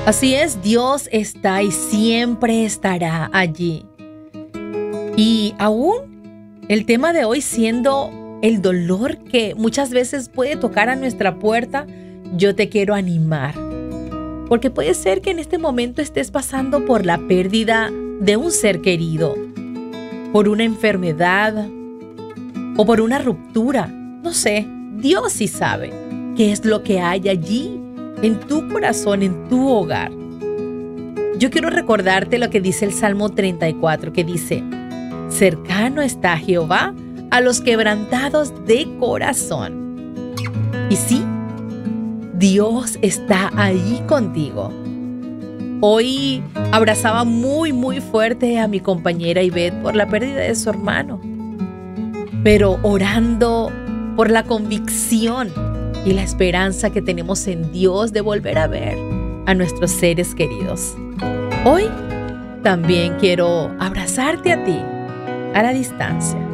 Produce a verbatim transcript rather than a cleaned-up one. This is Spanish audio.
Así es, Dios está y siempre estará allí. Y aún el tema de hoy siendo el dolor que muchas veces puede tocar a nuestra puerta, yo te quiero animar. Porque puede ser que en este momento estés pasando por la pérdida de un ser querido, por una enfermedad o por una ruptura. No sé, Dios sí sabe qué es lo que hay allí en tu corazón, en tu hogar. Yo quiero recordarte lo que dice el Salmo treinta y cuatro, que dice: cercano está Jehová a los quebrantados de corazón. Y sí, Dios está ahí contigo. Hoy abrazaba muy, muy fuerte a mi compañera Ivette por la pérdida de su hermano, pero orando por la convicción y la esperanza que tenemos en Dios de volver a ver a nuestros seres queridos. Hoy también quiero abrazarte a ti, a la distancia.